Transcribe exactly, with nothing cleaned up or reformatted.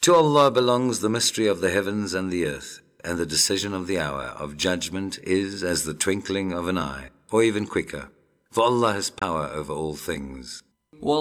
To Allah belongs the mystery of the heavens and the earth, and the decision of the hour of judgment is as the twinkling of an eye, or even quicker, for Allah has power over all things.